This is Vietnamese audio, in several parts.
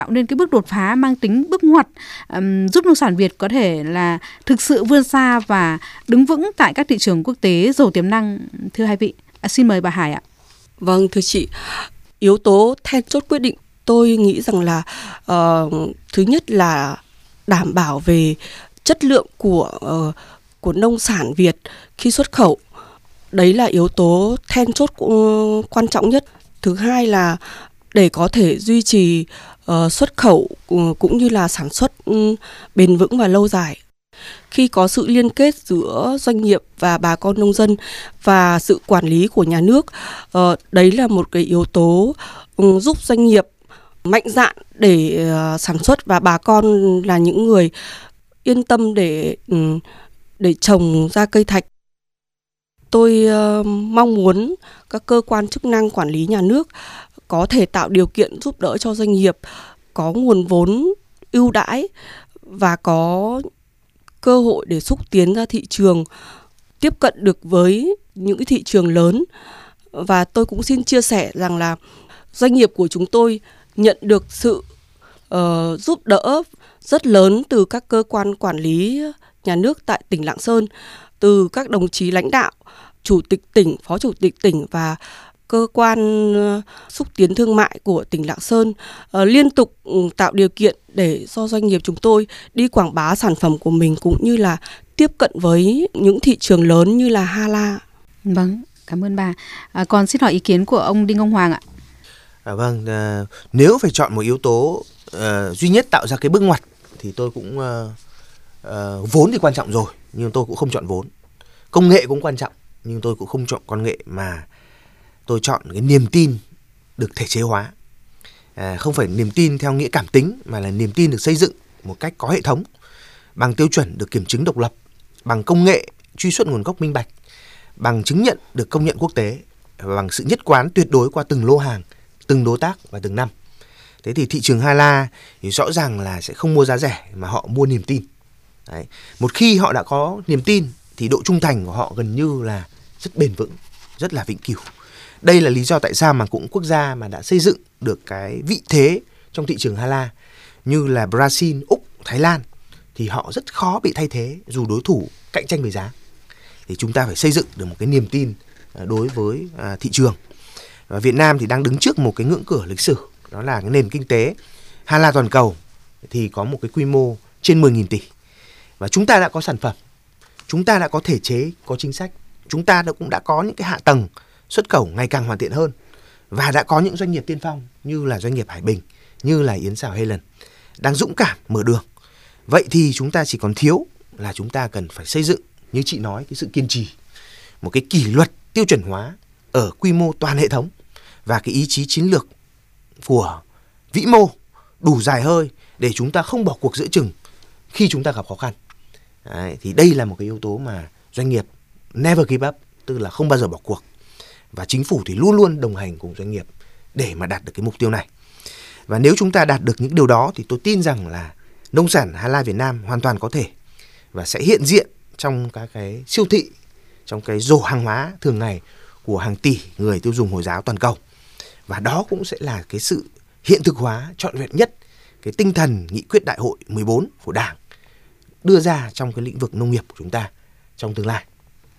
tạo nên cái bước đột phá mang tính bước ngoặt, giúp nông sản Việt có thể là thực sự vươn xa và đứng vững tại các thị trường quốc tế giàu tiềm năng, thưa hai vị? Xin mời bà Hải ạ. Vâng, thưa chị, yếu tố then chốt quyết định tôi nghĩ rằng là thứ nhất là đảm bảo về chất lượng của nông sản Việt khi xuất khẩu. Đấy là yếu tố then chốt quan trọng nhất. Thứ hai là để có thể duy trì xuất khẩu cũng như là sản xuất bền vững và lâu dài. Khi có sự liên kết giữa doanh nghiệp và bà con nông dân và sự quản lý của nhà nước, đấy là một cái yếu tố giúp doanh nghiệp mạnh dạn để sản xuất và bà con là những người yên tâm để trồng ra cây thạch. Tôi mong muốn các cơ quan chức năng quản lý nhà nước có thể tạo điều kiện giúp đỡ cho doanh nghiệp có nguồn vốn ưu đãi và có cơ hội để xúc tiến ra thị trường, tiếp cận được với những cái thị trường lớn. Và tôi cũng xin chia sẻ rằng là doanh nghiệp của chúng tôi nhận được sự giúp đỡ rất lớn từ các cơ quan quản lý nhà nước tại tỉnh Lạng Sơn, từ các đồng chí lãnh đạo, chủ tịch tỉnh, phó chủ tịch tỉnh và cơ quan xúc tiến thương mại của tỉnh Lạng Sơn liên tục tạo điều kiện để cho doanh nghiệp chúng tôi đi quảng bá sản phẩm của mình cũng như là tiếp cận với những thị trường lớn như là Hala. Vâng, cảm ơn bà. Còn xin hỏi ý kiến của ông Đinh Ông Hoàng ạ. Vâng, nếu phải chọn một yếu tố duy nhất tạo ra cái bước ngoặt thì tôi cũng vốn thì quan trọng rồi, nhưng tôi cũng không chọn vốn. Công nghệ cũng quan trọng, nhưng tôi cũng không chọn công nghệ, mà tôi chọn cái niềm tin được thể chế hóa. Không phải niềm tin theo nghĩa cảm tính, mà là niềm tin được xây dựng một cách có hệ thống, bằng tiêu chuẩn được kiểm chứng độc lập, bằng công nghệ truy xuất nguồn gốc minh bạch, bằng chứng nhận được công nhận quốc tế, và bằng sự nhất quán tuyệt đối qua từng lô hàng, từng đối tác và từng năm. Thế thì thị trường Hala thì rõ ràng là sẽ không mua giá rẻ, mà họ mua niềm tin. Đấy. Một khi họ đã có niềm tin thì độ trung thành của họ gần như là rất bền vững, rất là vĩnh cửu. Đây là lý do tại sao mà cũng quốc gia mà đã xây dựng được cái vị thế trong thị trường Hala như là Brazil, Úc, Thái Lan thì họ rất khó bị thay thế dù đối thủ cạnh tranh về giá. Thì chúng ta phải xây dựng được một cái niềm tin đối với thị trường. Và Việt Nam thì đang đứng trước một cái ngưỡng cửa lịch sử, đó là cái nền kinh tế Hala toàn cầu thì có một cái quy mô trên 10.000 tỷ. Và chúng ta đã có sản phẩm, chúng ta đã có thể chế, có chính sách, chúng ta cũng đã có những cái hạ tầng xuất khẩu ngày càng hoàn thiện hơn, và đã có những doanh nghiệp tiên phong như là doanh nghiệp Hải Bình, như là Yến Xào Helen đang dũng cảm mở đường. Vậy thì chúng ta chỉ còn thiếu là chúng ta cần phải xây dựng, như chị nói, cái sự kiên trì, một cái kỷ luật tiêu chuẩn hóa ở quy mô toàn hệ thống, và cái ý chí chiến lược của vĩ mô đủ dài hơi để chúng ta không bỏ cuộc giữa chừng khi chúng ta gặp khó khăn. Đấy, thì đây là một cái yếu tố mà doanh nghiệp never give up, tức là không bao giờ bỏ cuộc. Và chính phủ thì luôn luôn đồng hành cùng doanh nghiệp để mà đạt được cái mục tiêu này. Và nếu chúng ta đạt được những điều đó thì tôi tin rằng là nông sản Hala Việt Nam hoàn toàn có thể và sẽ hiện diện trong các cái siêu thị, trong cái rổ hàng hóa thường ngày của hàng tỷ người tiêu dùng Hồi giáo toàn cầu. Và đó cũng sẽ là cái sự hiện thực hóa trọn vẹn nhất cái tinh thần nghị quyết đại hội 14 của Đảng đưa ra trong cái lĩnh vực nông nghiệp của chúng ta trong tương lai.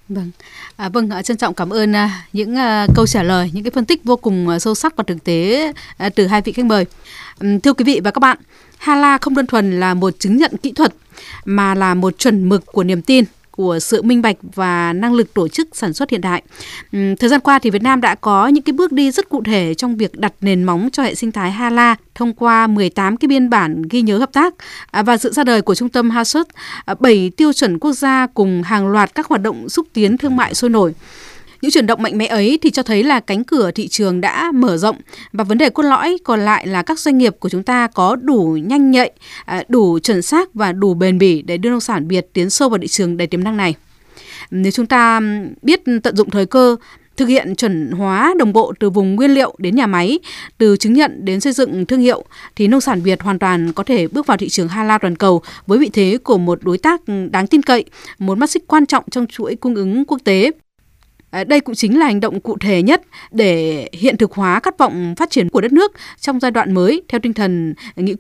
Vâng, trân trọng cảm ơn những câu trả lời, những cái phân tích vô cùng sâu sắc và thực tế từ hai vị khách mời. Thưa quý vị và các bạn, Hala không đơn thuần là một chứng nhận kỹ thuật mà là một chuẩn mực của niềm tin, của sự minh bạch và năng lực tổ chức sản xuất hiện đại. Thời gian qua thì Việt Nam đã có những cái bước đi rất cụ thể trong việc đặt nền móng cho hệ sinh thái Hala thông qua 18 cái biên bản ghi nhớ hợp tác và sự ra đời của trung tâm HACCP, 7 tiêu chuẩn quốc gia cùng hàng loạt các hoạt động xúc tiến thương mại sôi nổi. Những chuyển động mạnh mẽ ấy thì cho thấy là cánh cửa thị trường đã mở rộng, và vấn đề cốt lõi còn lại là các doanh nghiệp của chúng ta có đủ nhanh nhạy, đủ chuẩn xác và đủ bền bỉ để đưa nông sản Việt tiến sâu vào thị trường đầy tiềm năng này. Nếu chúng ta biết tận dụng thời cơ, thực hiện chuẩn hóa đồng bộ từ vùng nguyên liệu đến nhà máy, từ chứng nhận đến xây dựng thương hiệu, thì nông sản Việt hoàn toàn có thể bước vào thị trường Hala toàn cầu với vị thế của một đối tác đáng tin cậy, một mắt xích quan trọng trong chuỗi cung ứng quốc tế. Đây cũng chính là hành động cụ thể nhất để hiện thực hóa khát vọng phát triển của đất nước trong giai đoạn mới theo tinh thần nghị